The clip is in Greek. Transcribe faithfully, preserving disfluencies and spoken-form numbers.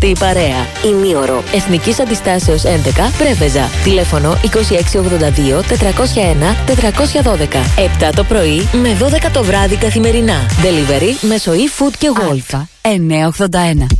η παρέα. Ημίωρο Εθνικής Αντιστάσεως έντεκα Πρέβεζα. Τηλέφωνο είκοσι έξι ογδόντα δύο τετρακόσια ένα τετρακόσια δώδεκα. επτά το πρωί με δώδεκα το βράδυ καθημερινά. Delivery μέσω e-food και Wolf. εννιακόσια ογδόντα ένα.